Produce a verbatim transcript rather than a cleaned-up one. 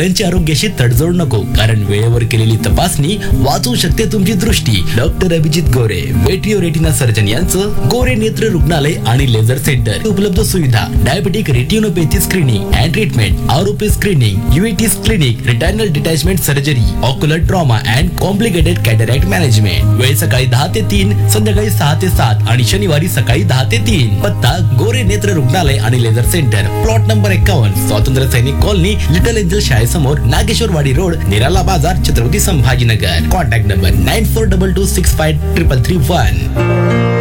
डोळ्यांच्या आरोग्याशी तडजोड नको, कारण वेळेवर केलेली तपासणी वाचवू शकते तुमची दृष्टी. डॉक्टर अभिजित गोरे, वेट्रिओ रेटिना सर्जन यांचं गोरे नेत्र रुग्णालय आणि लेझर सेंटर. उपलब्ध सुविधा: diabetic retinopathy screening and treatment, आरोपी screening, युएटीस clinic, रिटायनल detachment surgery, ocular trauma and complicated cataract management. वेळ सकाळी दहा ते तीन, संध्याकाळी सहा ते सात आणि शनिवारी सकाळी दहा ते तीन. पत्ता: गोरे नेत्र रुग्णालय आणि लेझर सेंटर, प्लॉट नंबर एकावन्न, स्वातंत्र्य सैनिक colony, little angel शाळेसमोर, Nageshwarwadi road, निराला बाजार, Chhatrapati Sambhajinagar. Contact number nine four double two six five triple three one.